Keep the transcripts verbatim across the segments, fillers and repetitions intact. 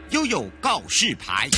悠悠告示牌。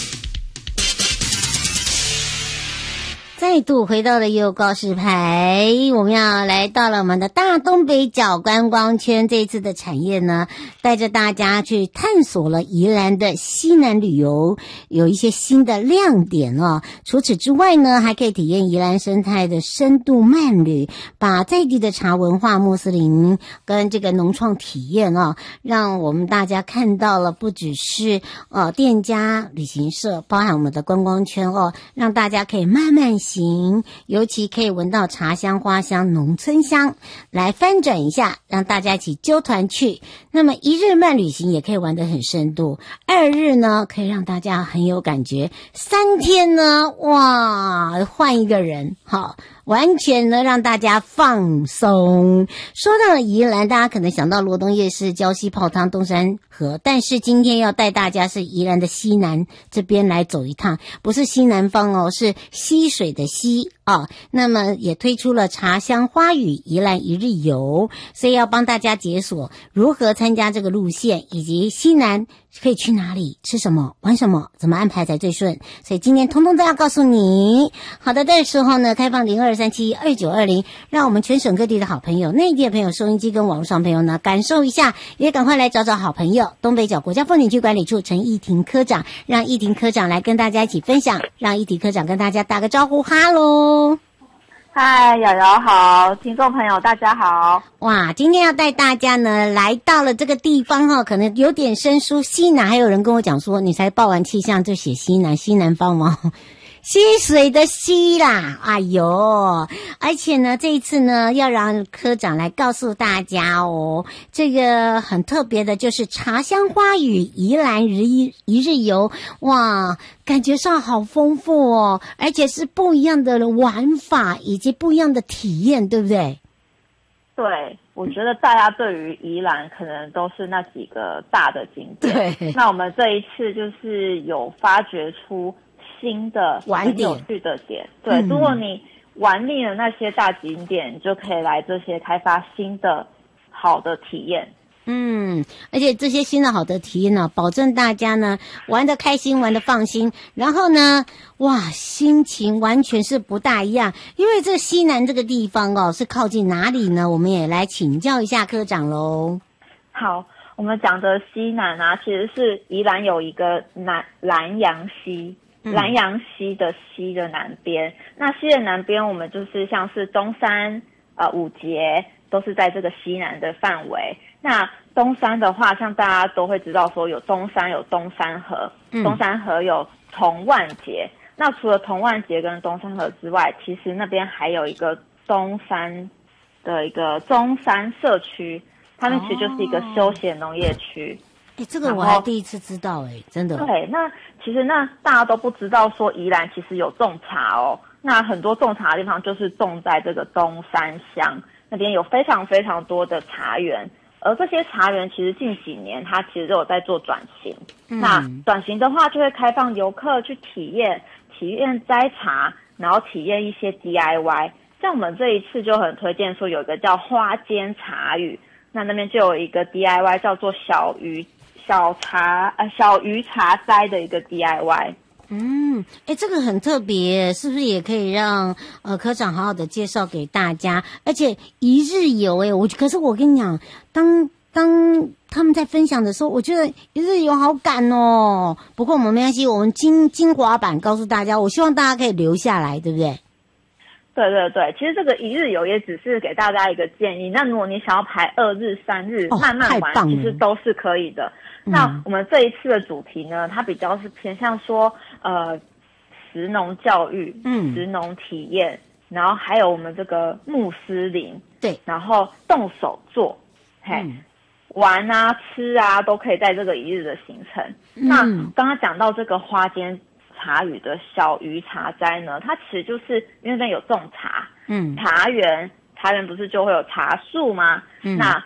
再度回到了悠悠告示牌，我们要来到了我们的大东北角观光圈。这一次的产业呢，带着大家去探索了宜兰的西南旅游，有一些新的亮点哦。除此之外呢，还可以体验宜兰生态的深度慢旅，把在地的茶文化、穆斯林跟这个农创体验哦，让我们大家看到了不只是呃店家、旅行社，包含我们的观光圈哦，让大家可以慢慢行，尤其可以闻到茶香、花香、农村香，来翻转一下，让大家一起揪团去。那么一日慢旅行也可以玩得很深度，二日呢可以让大家很有感觉，三天呢，哇，换一个人，好。完全呢让大家放松。说到了宜兰，大家可能想到罗东夜市、礁溪泡汤、东山河，但是今天要带大家是宜兰的西南这边来走一趟，不是西南方哦，是溪水的溪啊。那么也推出了茶香花语宜兰一日游，所以要帮大家解锁如何参加这个路线，以及西南可以去哪里、吃什么、玩什么、怎么安排才最顺。所以今天通通都要告诉你。好的，这时候呢，开放零二三七二九二零，让我们全省各地的好朋友、内地的朋友、收音机跟网络上朋友呢，感受一下，也赶快来找找好朋友。东北角国家风景区管理处陈义婷科长，让义婷科长来跟大家一起分享，让义婷科长跟大家打个招呼，哈喽。 嗨，瑶瑶好，听众朋友大家好。 哇，今天要带大家呢来到了这个地方哦，可能有点生疏。西南还有人跟我讲说，你才报完气象就写西南，西南方吗？溪水的溪啦，哎呦！而且呢，这一次呢，要让科长来告诉大家哦，这个很特别的，就是茶香花语宜兰一一日游，哇，感觉上好丰富哦，而且是不一样的玩法以及不一样的体验，对不对？ 对，我觉得大家对于宜兰可能都是那几个大的景点， 对。 那我们这一次就是有发掘出新的很有趣的点，对、嗯，如果你玩腻了那些大景点，你就可以来这些开发新的好的体验。 嗯，而且这些新的好的体验呢，保证大家呢玩得开心，玩得放心，然后呢，哇，心情完全是不大一样。因为这西南这个地方哦，是靠近哪里呢？我们也来请教一下科长喽。 好，我们讲的西南啊，其实是宜兰有一个南兰阳溪。兰阳溪的溪的南边，那溪的南边，我们就是像是东山、呃五节，都是在这个西南的范围。那东山的话，像大家都会知道说有东山有东山河，嗯、东山河有同万节。那除了同万节跟东山河之外，其实那边还有一个东山的一个中山社区，他们其实就是一个休闲农业区。 哎、欸，这个我还第一次知道哎、欸，真的。 对，那其实那大家都不知道说宜兰其实有种茶哦。那很多种茶的地方就是种在这个东山乡那边，有非常非常多的茶园，而这些茶园其实近几年它其实都有在做转型。嗯、那转型的话，就会开放游客去体验体验摘茶，然后体验一些 D I Y。像我们这一次就很推荐说有一个叫花间茶语，那那边就有一个 D I Y 叫做小鱼。小茶呃小鱼茶摘的一个 D I Y， 嗯，哎，这个很特别，是不是也可以让呃科长好好的介绍给大家？而且一日游，哎，我可是我跟你讲，当当他们在分享的时候，我觉得一日游好赶哦。不过我们没关系，我们精精华版告诉大家，我希望大家可以留下来，对不对？ 对对对，其实这个一日游也只是给大家一个建议。那如果你想要排二日、三日、哦、慢慢玩，其实都是可以的。那我们这一次的主题呢，它比较是偏向说，呃，食农教育、嗯，食农体验，然后还有我们这个穆斯林， 对， 然后动手做，嘿，嗯、玩啊、吃啊，都可以在这个一日的行程。嗯、那刚刚讲到这个花间茶语的小鱼茶摘呢，它其实就是因为那边有种茶，嗯，茶园，茶园不是就会有茶树吗？嗯，那